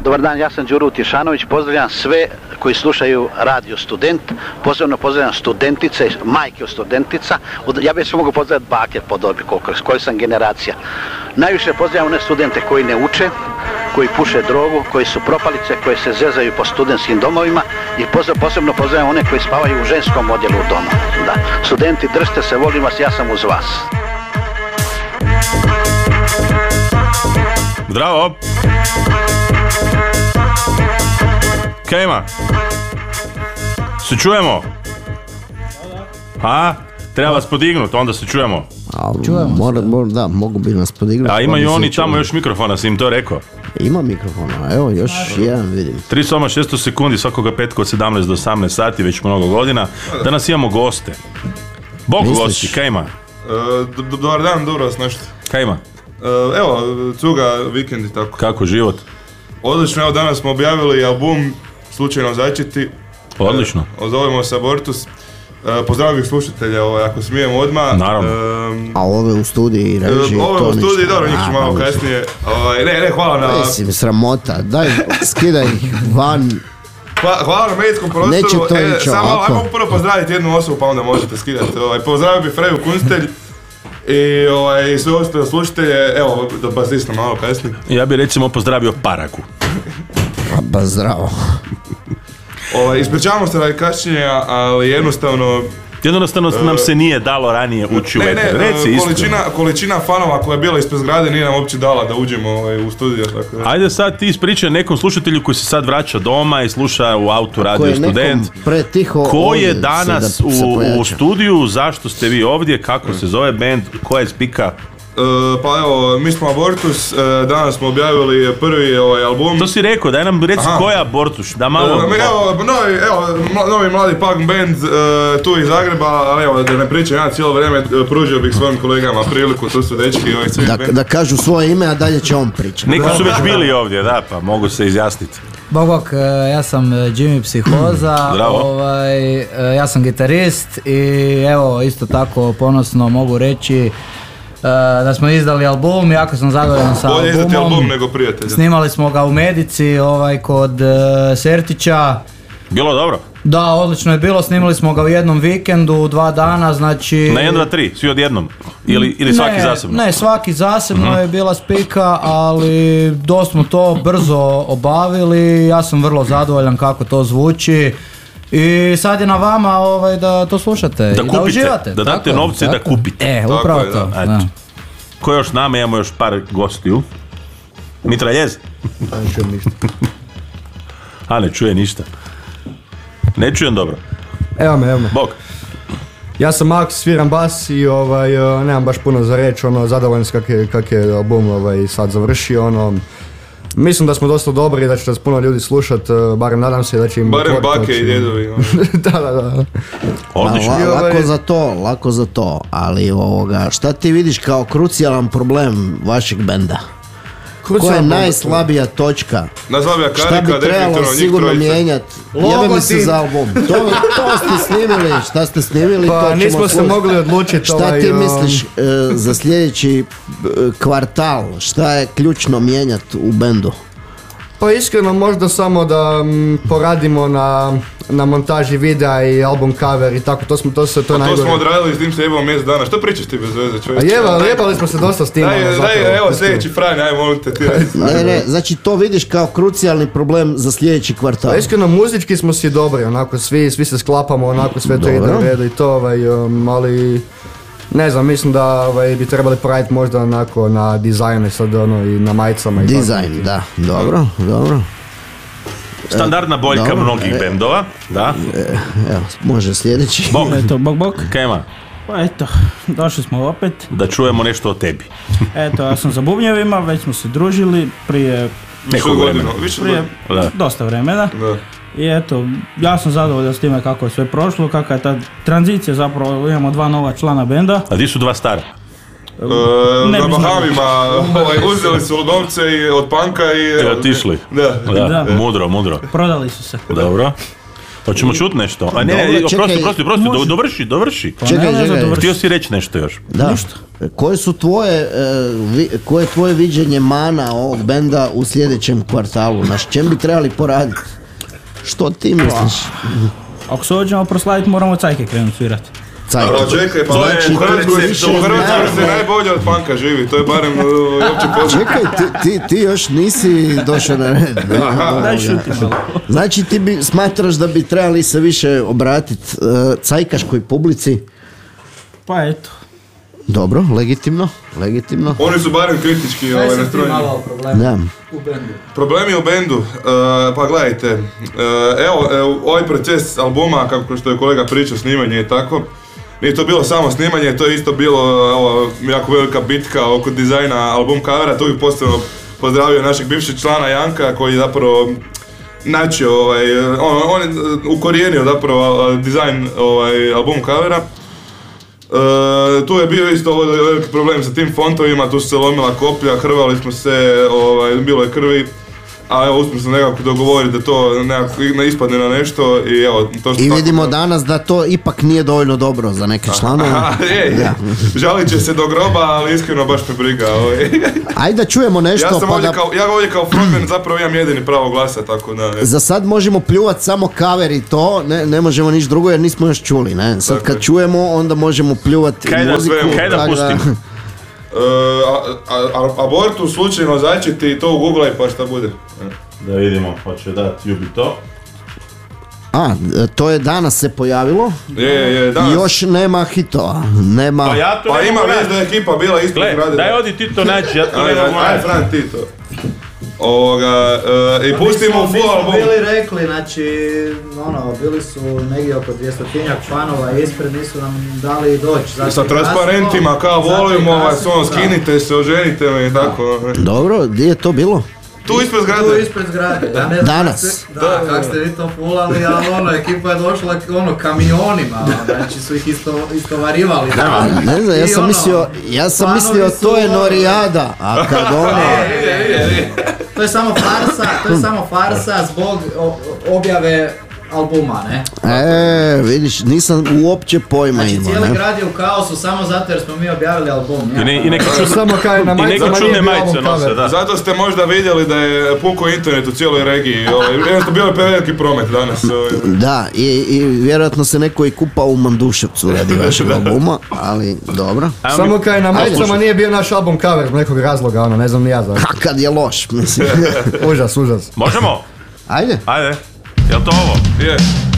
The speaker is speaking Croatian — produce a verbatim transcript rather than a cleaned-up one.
Dobar dan, ja sam Đuro Utješanović, pozdravljam sve koji slušaju Radio Student, posebno pozdravljam studentice, majke od studentica, ja bih se mogu pozdraviti bake po dobi, koji sam generacija. Najviše pozdravljam one studente koji ne uče, koji puše drogu, koji su propalice, koji se zezaju po studentskim domovima i posebno pozdravljam one koji spavaju u ženskom odjelu u domu. Da. Studenti, držite se, volim vas, ja sam uz vas. Zdravo! Kaj ima? Se čujemo? A? Treba vas podignuti, onda se čujemo. Čujemo mora, mora, da, mogu bi nas podignuti. A imaju oni tamo još mikrofona, si im to rekao? Ima mikrofona, evo još jedan vidim. tri soma šesto sekundi svakoga petka od sedamnaest do osamnaest sati, već mnogo godina. Danas imamo goste. Bog gosti, kaj ima? Dobar dan, dobro vas nešto. Kaj ima? Evo, cuga, vikend i tako. Kako život? Odlično, evo danas smo objavili album Slučajno začeti. Odlično. Zovemo se Abortus. Pozdravio bih slušatelja, ovaj, ako smijem odmah. Naravno. Um, A ove u studiji režije, ove to u studiji, dobro, njih ću malo ništa. kasnije. Ovaj, ne, ne, hvala na... Mislim, sramota, daj, skidaj ih van. Hvala, hvala na medijskom prostoru. Neće to e, ići samo ovako. ajmo prvo pozdraviti jednu osobu, pa onda možete skidati. Ovaj, pozdravio bih Freju Kunstelj i ovaj, sve ostale slušatelje. Evo, da pa stisno malo kasnije. Ja bih recimo pozdravio Paragu. Pa zdravo. Ovaj, ispričavamo se radi kašnjenja, ali jednostavno... Jednostavno nam se nije dalo ranije ući u Ne, eter. ne, Reci količina, količina fanova koja je bila ispred zgrade nije nam uopće dala da uđemo ovaj, u studio. Tako da. Ajde sad ti ispričaj nekom slušatelju koji se sad vraća doma i sluša u autu Radio Student. Pretiho Ko je danas u, u studiju, zašto ste vi ovdje, kako se zove band, koja je spika? Uh, pa evo, mi smo Abortus, uh, danas smo objavili prvi ovaj album. To si rekao, daj nam reci ko je Abortus, da malo... Uh, evo, novi, evo, novi mladi punk band uh, tu iz Zagreba, ali evo, da ne pričam ja cijelo vrijeme, uh, pružio bih svojim kolegama priliku, tu su dečki i ovaj cijeli Da, band. da kažu svoje ime, a dalje će on pričati. Neki su već bili ovdje, da, pa mogu se izjasniti. Bog, bog, ja sam Jimmy Psihoza, ovaj, ja sam gitarist i evo isto tako ponosno mogu reći Uh, da smo izdali album, jako sam zadovoljan sa Bolje albumom. izdati album nego prijatelja. Snimali smo ga u Medici, ovaj, kod uh, Sertića. Bilo dobro? Da, odlično je bilo, snimali smo ga u jednom vikendu, dva dana, znači... Na jedan, dva, tri, svi odjednom? Ili, ili svaki ne, zasebno? Ne, svaki zasebno uh-huh. je bila spika, ali dosta smo to brzo obavili, ja sam vrlo zadovoljan kako to zvuči. I sad je na vama ovaj, da to slušate da i kupite, da uživate. Da date tako, novce tako. da kupite. E, upravo je, to. da. Da. Ko još s nama, imamo još par gostiju. Mitraljez? Ne čujem ništa. A ne čuje ništa. Ne čujem dobro. Evo me, evo me. Bog. Ja sam Max, sviram bas i ovaj, uh, nemam baš puno za reći, ono, zadovoljan sam kak je, kak je album ovaj, sad završio, ono, mislim da smo dosta dobri i da će nas puno ljudi slušat, uh, barem nadam se da će im... Barem otvoriti bake oči. i djedovi. Ono. da, da, da. Odlično. La, ovaj- lako za to, lako za to, ali ovoga, šta ti vidiš kao krucijalan problem vašeg benda? Koja je Krucijalan najslabija točka? Najslabija Šta karika, bi trebalo definitivno njih sigurno trojica. mijenjati? Jebe mi se za album. To, to ste snimili, šta ste snimili, Pa to ćemo nismo se slušati. mogli odlučiti. Šta ovaj, ti um, misliš e, za sljedeći e, kvartal? Šta je ključno mijenjati u bendu? Pa iskreno možda samo da m, poradimo na, na montaži videa i album cover i tako, to smo, to se, to je Pa to najgore. smo odradili, s tim se jebao mjesec dana. Što pričaš ti bez veze, A čovječe? jeba, jebali smo se dosta s tim. Daj, ono, daj, zapravo. evo sljedeći Franja, ajmo molim te ti. Ne, ne, znači to vidiš kao krucijalni problem za sljedeći kvartal. Pa iskreno, muzički smo si dobri, onako, svi, svi se sklapamo, onako, sve to ide Dobro. u redu i to, ovaj, um, ali... Ne znam, mislim da ovaj, bi trebali poraditi možda onako na dizajnu sad, ono, i na majicama i Dizajn, da, dobro, dobro. Standardna boljka Dobro. mnogih E. bendova. Da. Evo, može sljedeći. Bog. Eto, bok bok. Kaj ima? Pa eto, došli smo opet. Da čujemo nešto o tebi. Eto, ja sam za bubnjevima, već smo se družili prije, Nekog vremena. Više prije Da. dosta vremena. Da. I eto, ja sam zadovoljan s time kako je sve prošlo, kakva je ta tranzicija, zapravo imamo dva nova člana benda. A di su dva stara? E, Ne na bi znao. Bahamima ovaj, uzeli su novce i od panka i... I otišli. Da. Da, Da. mudro, mudro. Prodali su se. Dobro. Hoćemo čuti nešto? A ne, Dobro, ne, prosti, čekaj. prosti, prosti, do, dovrši, dovrši. Čekaj, ne, ne, čekaj. zadovrši. Htio si reći nešto još. Da. Koje su tvoje, e, vi, koje je tvoje viđenje mana ovog benda u sljedećem kvartalu? Na čem bi trebali poraditi? Što ti misliš? Ako se hoćemo proslaviti, moramo cajke krenuti svirati. Cajka. Ali čekaj, pa Znači, u Hrvatskoj to je više u Hrvatskoj se nervno. najbolje od panka živi, to je barem uh, opće poznato. Čekaj, ti, ti, ti još nisi došao na red. Ne? Daj šuti malo. Znači ti bi, smatraš da bi trebali se više obratiti uh, cajkaškoj publici? Pa eto. Dobro, legitimno, legitimno. Oni su barem kritički ovaj, nastrojeni. problem Da. u bendu. Problemi u bendu, uh, pa gledajte, uh, evo, evo, ovaj proces albuma, kako što je kolega pričao, snimanje i tako, nije to bilo samo snimanje, to je isto bilo ovo, jako velika bitka oko dizajna album covera, tu bih posebno pozdravio našeg bivšeg člana Janka, koji je zapravo načio, ovaj, on, on je ukorijenio zapravo dizajn ovaj, album covera. Uh, tu je bio isto ovaj veliki problem sa tim fontovima, tu su se lomila koplja, hrvali smo se, ovaj, bilo je krvi, a evo uspjeli smo nekako dogovoriti da to nekako ispadne na nešto i evo to što I tako- vidimo danas da to ipak nije dovoljno dobro za neke članove. Aha, ej, Da. žalit će se do groba, ali iskreno baš me briga. Ovaj. Ajde da čujemo nešto. Ja sam pa ovdje da... kao, ja ovdje kao frontman zapravo imam jedini pravo glasa, tako da... ne. Za sad možemo pljuvat samo cover i to, ne, ne možemo ništa drugo jer nismo još čuli, ne? Sad Tako kad je. čujemo onda možemo pljuvati Kaj da muziku. sve- kaj da tak pustimo? Uh, a, a, a, abortu slučajno začeti i to ugooglaj pa šta bude. Da vidimo, hoće dati Jubi to. A, to je danas se pojavilo. Je, je, je, danas. Još nema hitova. Nema... Pa ja to Pa ne ima mogu već naći. da je ekipa bila ispred Gle, zgrade. daj odi ti to naći, ja to ne Ajde, mogu ajde, naći. Fran, ti to. Ovoga, uh, i pustimo u full album. bili rekli, znači, ono, bili su negdje oko dvjestotinjak članova ispred, nisu nam dali doći. zato Sa je kasno, transparentima, kao zato je volimo vas, kasno, ono, da. skinite se, oženite me i tako. ne. Dobro, gdje je to bilo? Tu ispred Tu zgrade. ispred zgrade, ja ne znam Danas. kako ste- Da, Da, da, kako da. ste vi to fulali, ali ono, ekipa je došla ono, kamionima, znači su ih isto, istovarivali. Da, Ne znam, ja I sam ono, mislio, ja sam planovi mislio su, to je ono, Norijada, a kad ono... To je samo farsa, to je samo farsa zbog o- objave albuma, ne? E, vidiš, nisam uopće pojma Znači imao, cijeli ne? grad je u kaosu samo zato jer smo mi objavili album. I, ne, i neke čudne, Samo kaj na i neke majicama čudne nije bio majice album nose, cover. da. Zato ste možda vidjeli da je puko internet u cijeloj regiji. Ovaj, jednostavno bio je veliki promet danas. Ovaj. Da, i, i vjerojatno se neko i kupao u Manduševcu radi vašeg albuma, ali dobro. Ajmo Samo mi- kaj na majicama slušaj. nije bio naš album cover zbog nekog razloga, ono, ne znam ni ja zašto. A kad je loš, mislim. Užas, užas. Možemo? Ajde. Ajde. Jel to ovo? Je.